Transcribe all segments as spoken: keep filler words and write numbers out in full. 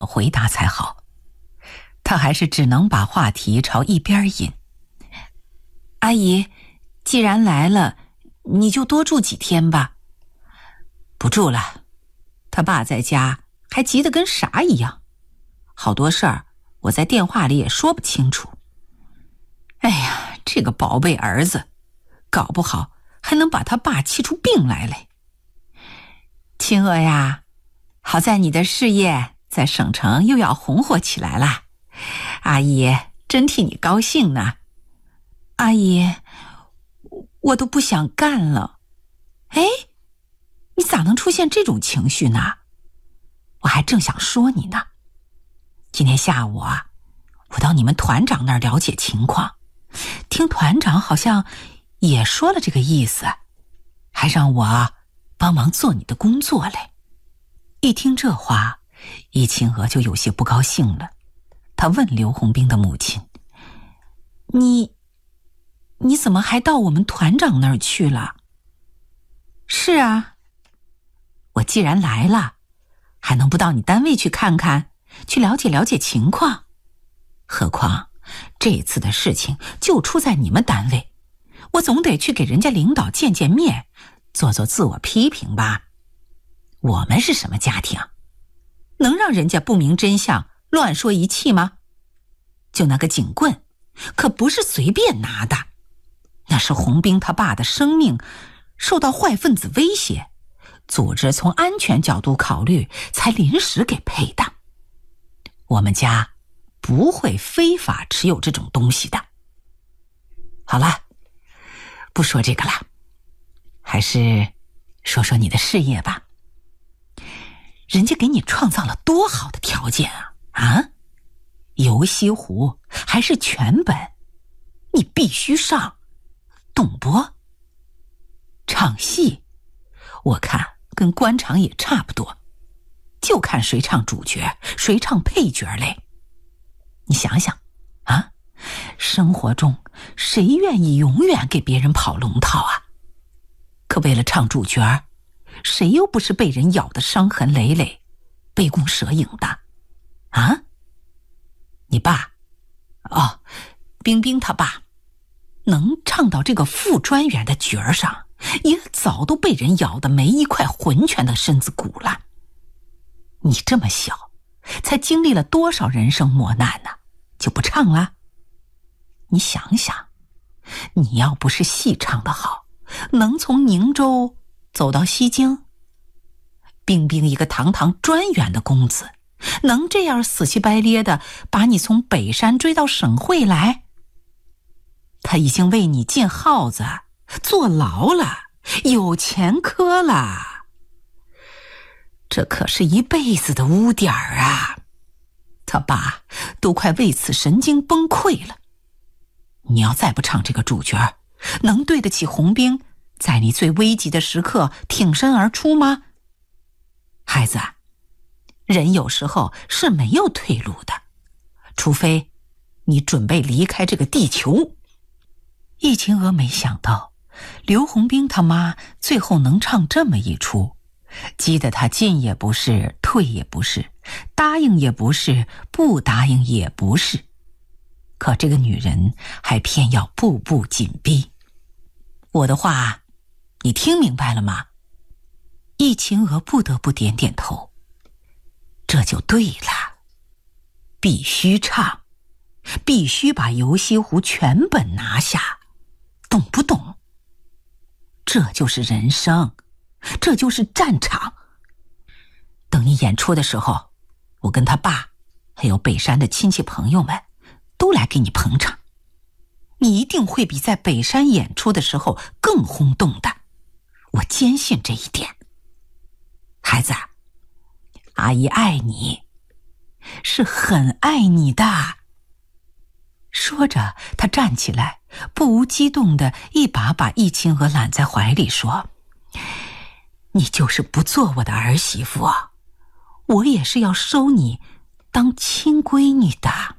回答才好。他还是只能把话题朝一边引。阿姨，既然来了，你就多住几天吧。不住了，他爸在家还急得跟啥一样，好多事儿我在电话里也说不清楚。哎呀，这个宝贝儿子，搞不好还能把他爸气出病来嘞。青娥呀，好在你的事业在省城又要红火起来了，阿姨真替你高兴呢。阿姨，我都不想干了。哎，你咋能出现这种情绪呢？我还正想说你呢。今天下午啊，我到你们团长那儿了解情况，听团长好像也说了这个意思，还让我帮忙做你的工作嘞。一听这话，易清娥就有些不高兴了。她问刘洪兵的母亲：你你怎么还到我们团长那儿去了？是啊，我既然来了，还能不到你单位去看看，去了解了解情况？何况这次的事情就出在你们单位，我总得去给人家领导见见面，做做自我批评吧。我们是什么家庭？能让人家不明真相乱说一气吗？就那个警棍，可不是随便拿的，那是洪兵他爸的生命受到坏分子威胁，组织从安全角度考虑才临时给配的。我们家不会非法持有这种东西的。好了，不说这个了，还是说说你的事业吧。人家给你创造了多好的条件啊！啊，游西湖还是全本，你必须上，懂不？唱戏，我看跟官场也差不多，就看谁唱主角，谁唱配角嘞。你想想啊，生活中谁愿意永远给别人跑龙套啊？可为了唱主角，谁又不是被人咬得伤痕累累，杯弓蛇影的啊？你爸，哦，冰冰他爸能唱到这个副专员的角儿上，也早都被人咬得没一块浑全的身子骨了。你这么小，才经历了多少人生磨难呢？就不唱了？你想想，你要不是戏唱得好，能从宁州走到西京？冰冰一个堂堂专员的公子，能这样死乞白咧的把你从北山追到省会来？他已经为你进号子坐牢了，有前科了，这可是一辈子的污点儿啊！他爸都快为此神经崩溃了。你要再不唱这个主角，能对得起洪兵在你最危急的时刻挺身而出吗？孩子，人有时候是没有退路的，除非你准备离开这个地球。易清娥没想到刘洪兵他妈最后能唱这么一出，激得他进也不是，退也不是，答应也不是，不答应也不是。可这个女人还偏要步步紧逼。我的话你听明白了吗？易清娥不得不点点头。这就对了，必须唱，必须把游西湖全本拿下，懂不懂？这就是人生，这就是战场。等你演出的时候，我跟他爸还有北山的亲戚朋友们都来给你捧场，你一定会比在北山演出的时候更轰动的，我坚信这一点。孩子，阿姨爱你，是很爱你的。说着，他站起来，不无激动地一把把易清娥揽在怀里，说：你就是不做我的儿媳妇，我也是要收你当亲闺女的。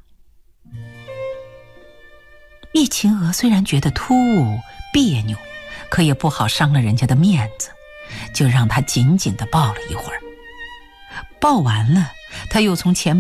易清娥虽然觉得突兀别扭，可也不好伤了人家的面子，就让他紧紧地抱了一会儿。抱完了，他又从前